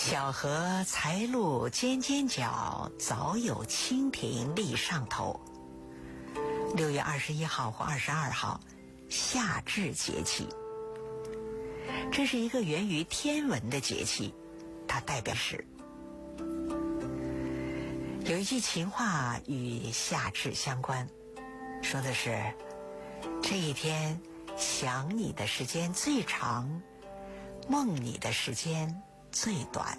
小荷才露尖尖角，早有蜻蜓立上头。6月21号或22号，夏至节气。这是一个源于天文的节气，它代表是有一句情话与夏至相关，说的是这一天想你的时间最长，梦你的时间最短。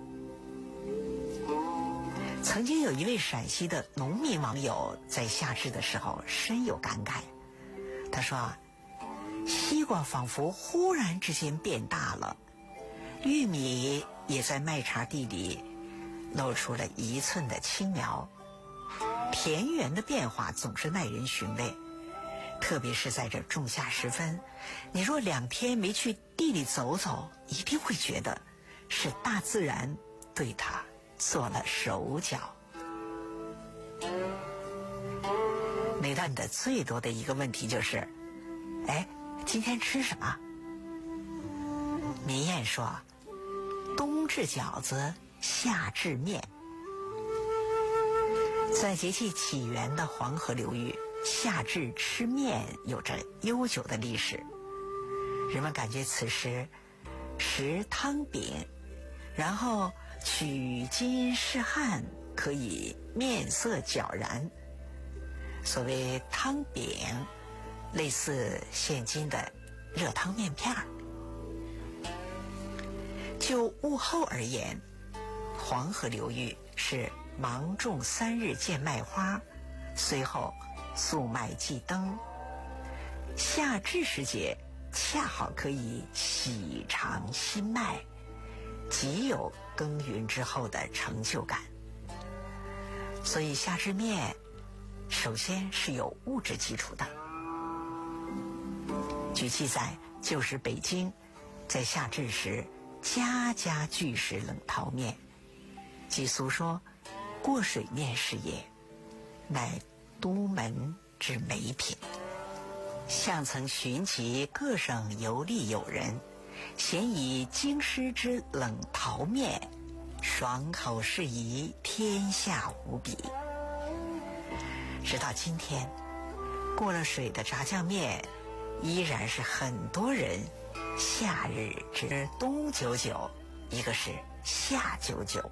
曾经有一位陕西的农民网友在夏至的时候深有感慨，他说西瓜仿佛忽然之间变大了，玉米也在麦茬地里露出了1寸的青苗，田园的变化总是耐人寻味，特别是在这仲夏时分，你若2天没去地里走走，一定会觉得是大自然对它做了手脚。每段的最多的一个问题就是今天吃什么？民谚说冬至饺子，夏至面。在节气起源的黄河流域，夏至吃面有着悠久的历史。人们感觉此时食汤饼，然后取经试汗，可以面色皎然。所谓汤饼，类似现今的热汤面片儿。就物候而言，黄河流域是芒种3日见麦花，随后粟麦季登。夏至时节恰好可以喜尝新麦，极有耕耘之后的成就感。所以夏至面首先是有物质基础的。据记载，旧时北京在夏至时家家俱食冷淘面，即俗说过水面是也，乃都门之美品。相曾寻及各省游历友人，咸以京师之冷淘面，爽口适宜，天下无比。直到今天，过了水的炸酱面依然是很多人夏日之冬九九，一个是夏九九。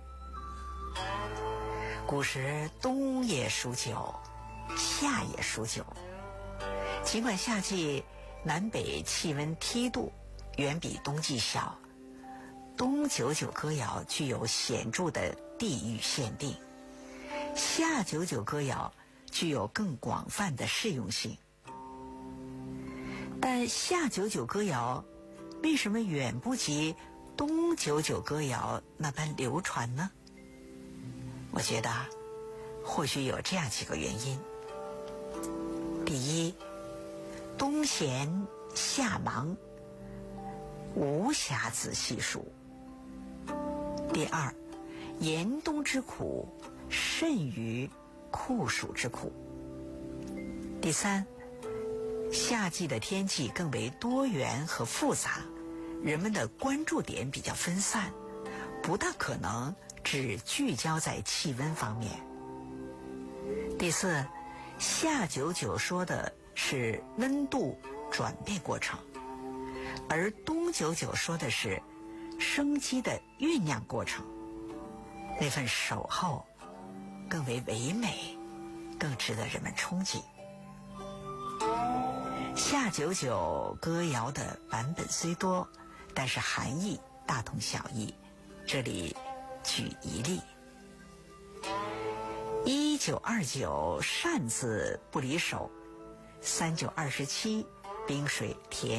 古时冬也数九，夏也数九。尽管夏季南北气温梯度远比冬季小，冬九九歌谣具有显著的地域限定，夏九九歌谣具有更广泛的适用性。但夏九九歌谣为什么远不及冬九九歌谣那般流传呢？我觉得或许有这样几个原因。第一，冬闲夏忙，无暇仔细数。第二，严冬之苦甚于酷暑之苦。第三，夏季的天气更为多元和复杂，人们的关注点比较分散，不大可能只聚焦在气温方面。第四，夏九九说的是温度转变过程，而冬九九说的是生机的酝酿过程。那份守候更为唯美，更值得人们憧憬。夏九九歌谣的版本虽多，但是含义大同小异。这里举一例：1929扇子不离手，3927冰水甜